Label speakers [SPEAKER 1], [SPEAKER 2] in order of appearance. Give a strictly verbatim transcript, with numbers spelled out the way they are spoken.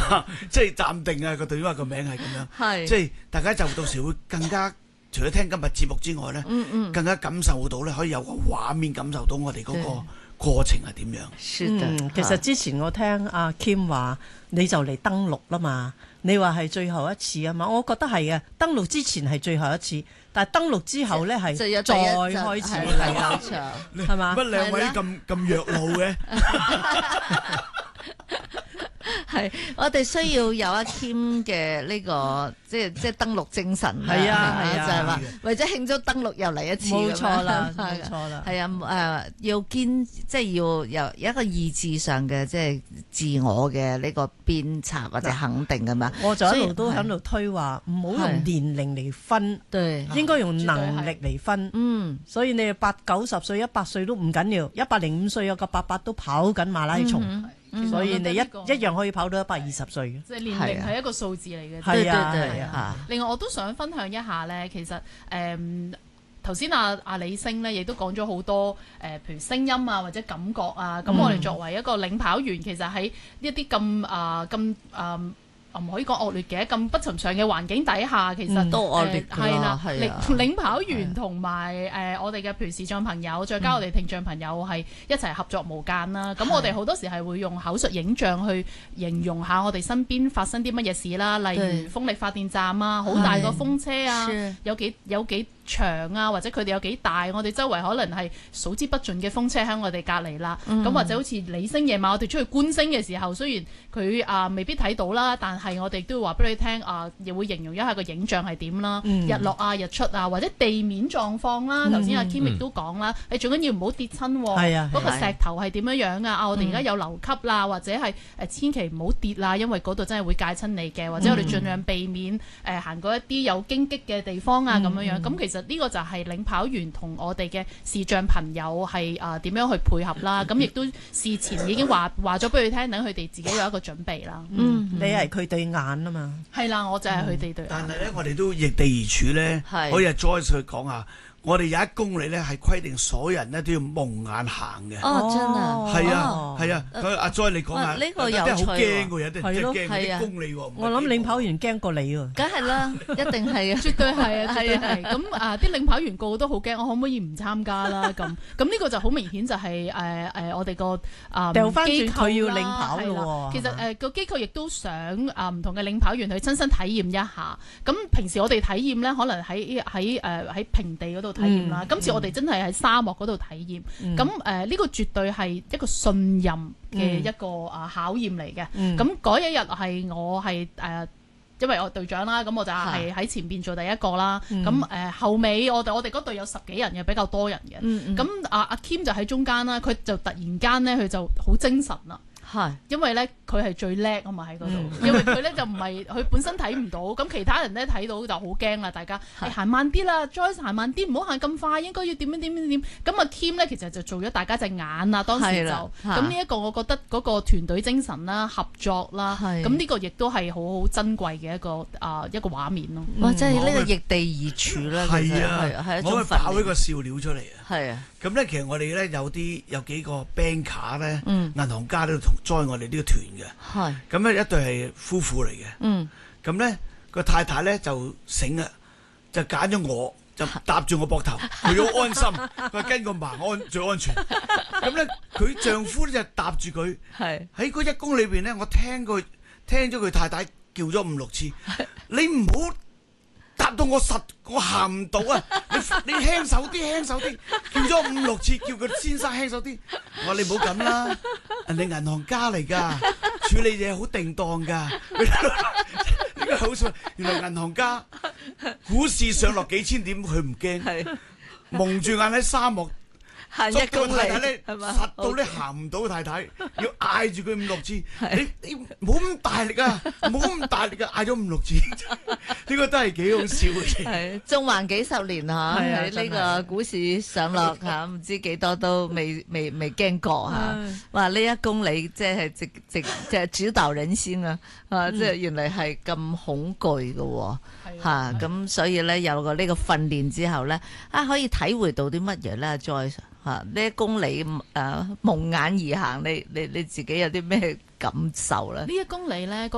[SPEAKER 1] 即係暫定啊個對話個名係咁樣，即係大家就到時會更加除咗聽今日節目之外咧，嗯嗯更加感受到咧，可以有個畫面感受到我哋嗰個過程係點樣。
[SPEAKER 2] 嗯，其實之前我聽阿 Kim 話，你就嚟登陸啦嘛，你話係最後一次啊嘛，我覺得係嘅，登陸之前係最後一次。但係登陸之後咧係再開始係啊，係嘛？
[SPEAKER 1] 乜兩位咁咁弱腦嘅？
[SPEAKER 3] 係，我哋需要有阿 Kim 嘅呢個即係即係登陸精神。
[SPEAKER 2] 係啊係啊，
[SPEAKER 3] 就係話為咗慶祝登陸又嚟一次。
[SPEAKER 2] 冇錯啦，冇錯啦。
[SPEAKER 3] 係啊，誒要堅即係要有一個意志上嘅即係自我嘅呢個鞭策或者肯定㗎嘛。
[SPEAKER 2] 我就一路都喺度推話，唔好用年齡嚟分，對，應該用能力嚟分。嗯，所以你八九十歲、一百歲都唔緊要，一百零五歲有個伯伯都跑緊馬拉松。所以你一一樣可以跑到一百二十歲嘅，
[SPEAKER 4] 即係年齡係一個數字嚟嘅。
[SPEAKER 2] 係啊係啊。
[SPEAKER 4] 另外我都想分享一下咧，其實誒頭先阿阿李星咧，亦都講咗好多誒、呃，譬如聲音啊或者感覺啊。咁我哋作為一個領跑員，其實喺一啲咁啊咁啊。唔可以講惡劣嘅，咁不尋常嘅環境底下，其實、嗯、
[SPEAKER 3] 都惡劣
[SPEAKER 4] 係啦。領領跑員同埋誒我哋嘅譬如視障朋友，再加我哋聽障朋友係一齊合作無間啦。咁、嗯、我哋好多時係會用口述影像去形容下我哋身邊發生啲乜嘢事啦，例如風力發電站啊，好大個風車啊，有幾有幾長啊，或者佢哋有幾大，我哋周圍可能係數之不盡嘅風車喺我哋隔離啦。咁、嗯、或者好似李星夜晚我哋出去觀星嘅時候，雖然佢啊未必睇到啦，但係我哋都會話俾你聽啊，又會形容一下個影像係點啦，嗯、日落啊、日出啊，或者地面狀況啦。頭先阿 Kim 亦都講啦，你最緊要唔好跌親喎。係啊，嗰個石頭係點樣樣啊？啊，我哋而家有樓級啦，或者係誒千祈唔好跌啦，因為嗰度真係會戒親你嘅。或者我哋盡量避免誒、呃、行過一啲有荊棘嘅地方啊，咁樣樣。咁其實呢個就係領跑員同我哋嘅視障朋友係啊點樣去配合啦。咁亦都事前已經話話咗俾佢聽，等佢哋自己有一個準備啦。
[SPEAKER 2] 嗯，你係佢對眼啊嘛。
[SPEAKER 4] 係啦，我就係佢哋對眼。
[SPEAKER 1] 但係咧，我哋都易地而處咧，可以阿 Joyce 去講下。我哋有一公里咧，係規定所有人咧都要蒙眼行嘅。
[SPEAKER 3] 哦，真啊！
[SPEAKER 1] 係啊，係啊。佢阿 Joy 你講下，
[SPEAKER 3] 呢個有趣喎。
[SPEAKER 1] 有啲好驚喎，有啲真係驚啲公里喎。
[SPEAKER 2] 我諗領跑員驚過你喎。
[SPEAKER 3] 梗係啦，一定係啊，
[SPEAKER 4] 絕對係啊，絕對係。咁啊，啲領跑員個個都好驚，我可唔可以唔參加啦？咁咁呢個就好明顯就係誒誒，我哋個啊
[SPEAKER 2] 掉翻轉佢要領跑咯。
[SPEAKER 4] 其實誒個機構亦都想啊唔同嘅領跑員去親身體驗一下。咁平時我哋體驗咧，可能喺喺誒喺平地嗰度體驗啦。今次我哋真係喺沙漠嗰度體驗，咁誒呢個絕對係一個信任嘅一個啊考驗嚟嘅。咁嗰一日係我係誒，因為我隊長啦，咁我就係喺前邊做第一個啦。咁誒、呃、後尾我哋我哋嗰隊有十幾人嘅，比較多人嘅。咁阿阿 Kim 就喺中間啦，佢就突然間咧，佢就好精神啦。係，因為咧佢係最叻啊嘛喺嗰度，嗯、因為佢咧就唔係佢本身睇唔到，咁其他人咧睇到就好驚啦，大家係行慢啲啦 Joyce 行慢啲，唔好行咁快，應該要點樣點樣點。咁阿 Kim 咧其實就做咗大家隻眼啊，當時就咁呢一個，我覺得嗰個團隊精神啦、合作啦，咁呢個亦都係好好珍貴嘅一個啊、呃、一個畫面咯。
[SPEAKER 3] 哇！真係呢個逆地而處啦，
[SPEAKER 1] 係啊，係一種訓練。我去爆一個笑料出嚟啊！係啊。咁咧，其實我哋咧有啲有幾個 banker 咧，銀行家都同 join 我哋呢個團嘅。係。咁咧一對係夫婦嚟嘅。嗯。咁咧個太太咧就醒啦，就揀咗我，就搭住我膊頭，佢好安心，佢跟個盲安最安全。咁咧佢丈夫咧就搭住佢。係。喺嗰一公里裏邊咧，我聽佢聽咗佢太太叫咗五六次，你唔好搭到我實，我行唔到啊！你你輕手啲，輕手啲，叫咗五六次，叫佢先生輕手啲。我話你唔好咁啦，人哋銀行家嚟㗎，處理嘢好定當㗎。呢個好笑，原來銀行家股市上落幾千點，佢唔驚，蒙住眼喺沙漠。行一公里，係嘛？實到你行唔到，太太要嗌住佢五六次。你你唔好咁大力啊，唔好咁大力啊！嗌咗五六次，呢個都係幾好笑嘅。
[SPEAKER 3] 係縱橫幾十年嚇，喺呢個股市上落嚇，唔知幾多都未未未驚過嚇。話呢一公里即係直直即係主導人先啊！啊，即係原來係咁恐懼嘅喎嚇。咁所以咧有個呢個訓練之後咧，啊可以體會到啲乜嘢咧？Joyce嚇呢一公里誒、呃、蒙眼而行，你你你自己有啲咩感受咧？
[SPEAKER 4] 呢一公里咧。